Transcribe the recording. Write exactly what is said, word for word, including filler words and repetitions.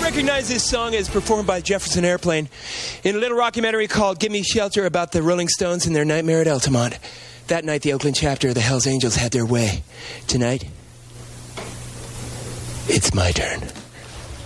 recognize this song as performed by Jefferson Airplane in a little documentary called Give Me Shelter about the Rolling Stones and their nightmare at Altamont. That night, the Oakland chapter of the Hells Angels had their way. Tonight, it's my turn.